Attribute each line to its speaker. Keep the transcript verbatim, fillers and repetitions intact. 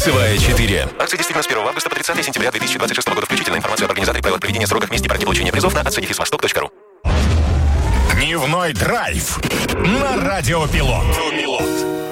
Speaker 1: Кольцевая, четыре.
Speaker 2: Акция действительно с первого августа по тридцатое сентября две тысячи двадцать шестого года включительно. Информацию об организаторе, правилах проведения, сроках, месте, порядке получения призов на ацидефисвосток точка ру.
Speaker 3: Дневной драйв на Радио Пилот.